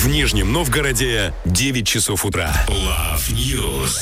В Нижнем Новгороде 9 часов утра. Love News.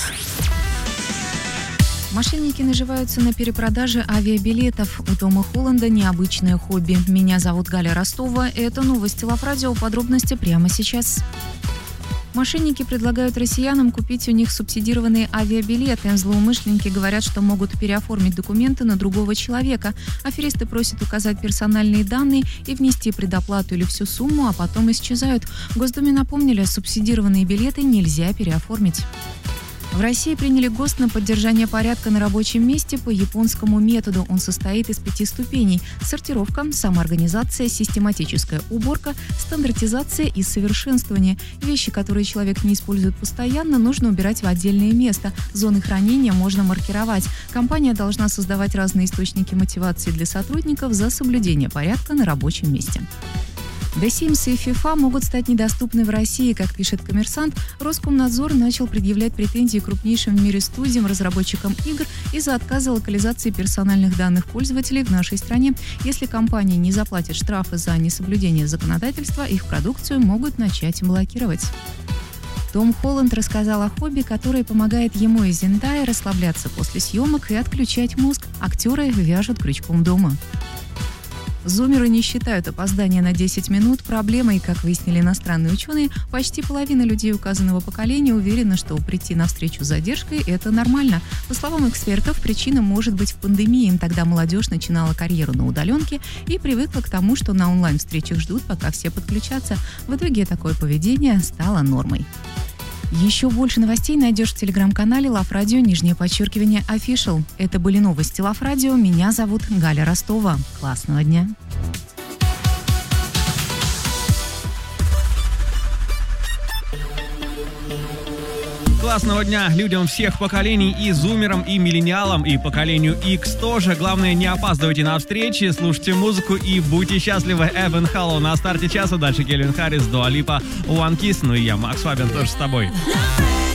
Мошенники наживаются на перепродаже авиабилетов. У Тома Холланда необычное хобби. Меня зовут Галя Ростова. Это новости Love Radio. Подробности прямо сейчас. Мошенники предлагают россиянам купить у них субсидированные авиабилеты. Злоумышленники говорят, что могут переоформить документы на другого человека. Аферисты просят указать персональные данные и внести предоплату или всю сумму, а потом исчезают. В Госдуме напомнили, субсидированные билеты нельзя переоформить. В России приняли ГОСТ на поддержание порядка на рабочем месте по японскому методу. Он состоит из 5 ступеней: сортировка, самоорганизация, систематическая уборка, стандартизация и совершенствование. Вещи, которые человек не использует постоянно, нужно убирать в отдельное место. Зоны хранения можно маркировать. Компания должна создавать разные источники мотивации для сотрудников за соблюдение порядка на рабочем месте. The Sims и FIFA могут стать недоступны в России. Как пишет «Коммерсант», Роскомнадзор начал предъявлять претензии крупнейшим в мире студиям, разработчикам игр из-за отказа локализации персональных данных пользователей в нашей стране. Если компании не заплатят штрафы за несоблюдение законодательства, их продукцию могут начать блокировать. Том Холланд рассказал о хобби, которое помогает ему и Зендае расслабляться после съемок и отключать мозг. Актеры вяжут крючком дома. Зумеры не считают опоздание на 10 минут проблемой. Как выяснили иностранные ученые, почти половина людей указанного поколения уверена, что прийти на встречу с задержкой – это нормально. По словам экспертов, причина может быть в пандемии. Тогда молодежь начинала карьеру на удаленке и привыкла к тому, что на онлайн-встречах ждут, пока все подключатся. В итоге такое поведение стало нормой. Еще больше новостей найдешь в телеграм-канале Love Radio _official. Это были новости Love Radio. Меня зовут Галя Ростова. Классного дня. Классного дня людям всех поколений, и зумерам, и миллениалам, и поколению X тоже. Главное, не опаздывайте на встречи, слушайте музыку и будьте счастливы. Эван Халлоу на старте часа, дальше Кельвин Харрис, Дуа Липа, One Kiss, ну и я, Макс Фабиан, тоже с тобой.